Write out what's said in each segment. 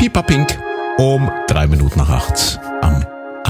Pipa Pink um 3 Minuten nach 8 am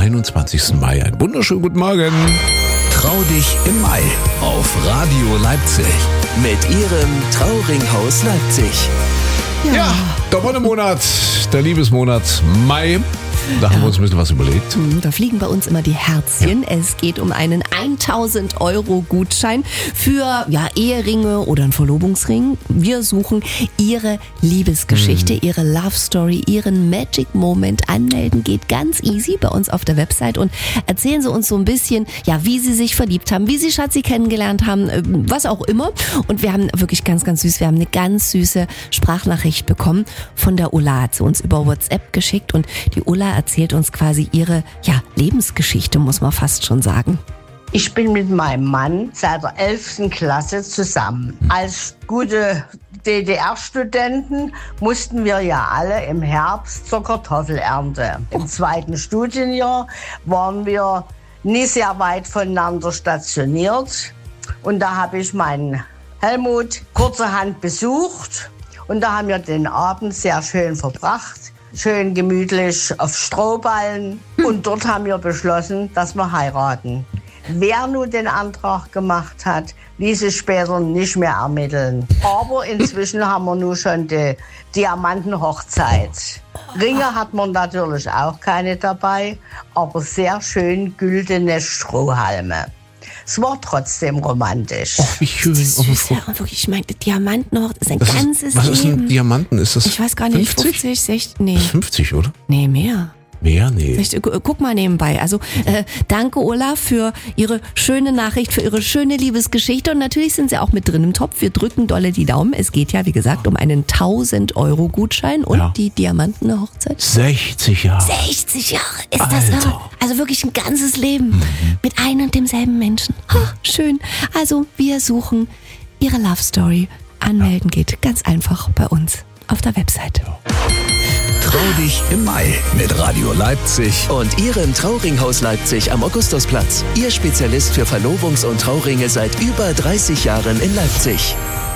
21. Mai. Einen wunderschönen guten Morgen. Trau dich im Mai auf Radio Leipzig mit ihrem Trauringhaus Leipzig. Ja, der Wonnemonat, der Liebesmonat Mai. Da haben wir uns ein bisschen was überlegt. Da fliegen bei uns immer die Herzchen. Ja. Es geht um einen 1.000 € Gutschein für Eheringe oder einen Verlobungsring. Wir suchen Ihre Liebesgeschichte, Ihre Love Story, Ihren Magic Moment. Anmelden geht ganz easy bei uns auf der Website und erzählen Sie uns so ein bisschen, wie Sie sich verliebt haben, wie Sie Schatzi kennengelernt haben, was auch immer. Und wir haben wirklich ganz, ganz süß, wir haben eine ganz süße Sprachnachricht bekommen von der Ulla, hat sie uns über WhatsApp geschickt und die Ulla erzählt uns quasi ihre Lebensgeschichte, muss man fast schon sagen. Ich bin mit meinem Mann seit der 11. Klasse zusammen. Als gute DDR-Studenten mussten wir ja alle im Herbst zur Kartoffelernte. Im 2. Studienjahr waren wir nie sehr weit voneinander stationiert. Und da habe ich meinen Helmut kurzerhand besucht. Und da haben wir den Abend sehr schön verbracht. Schön gemütlich auf Strohballen. Und dort haben wir beschlossen, dass wir heiraten. Wer nun den Antrag gemacht hat, ließ sich später nicht mehr ermitteln. Aber inzwischen haben wir nun schon die Diamantenhochzeit. Ringe hat man natürlich auch keine dabei, aber sehr schön güldene Strohhalme. Es war trotzdem romantisch. Ach, wie schön. Ich meine, Diamantenhochzeit ist ein ganzes Leben. Was ist ein Diamanten? Ist das Ich weiß gar nicht, 50? 50, 60, nee. 50, oder? Nee, mehr. Mehr? Nee. Guck mal nebenbei. Also danke Ulla für Ihre schöne Nachricht, für Ihre schöne Liebesgeschichte und natürlich sind Sie auch mit drin im Topf. Wir drücken dolle die Daumen. Es geht ja, wie gesagt, um einen 1.000 € Gutschein und die Diamantenhochzeit. 60 Jahre. 60 Jahre ist das wahr? Also wirklich ein ganzes Leben mit einem und demselben Menschen. Schön. Also wir suchen Ihre Love Story. Anmelden geht ganz einfach bei uns auf der Website. Trau dich im Mai mit Radio Leipzig und ihrem Trauringhaus Leipzig am Augustusplatz. Ihr Spezialist für Verlobungs- und Trauringe seit über 30 Jahren in Leipzig.